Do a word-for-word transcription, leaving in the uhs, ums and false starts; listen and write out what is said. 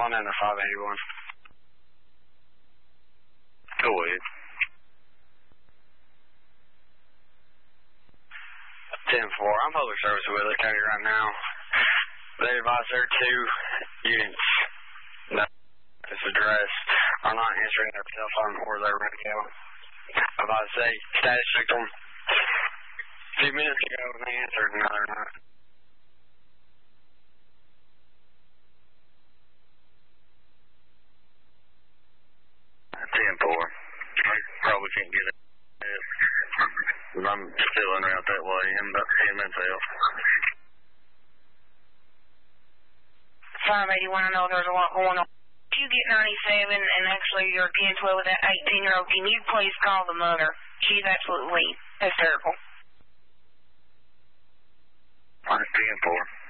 one and a five eighty-one. Go ahead. ten four. I'm public service with Wheeler County right now. They advise their two units that this address are not answering their cell phone or their radio. Advise they status checked them a few minutes ago and they answered, and now they're not. ten four. I probably can't get it. I'm still en route that way. I'm about ten minutes out. five eighty-one, I know there's a lot going on. If you get ninety-seven and actually you're ten twelve with that eighteen-year-old, can you please call the mother? She's absolutely hysterical. ten four.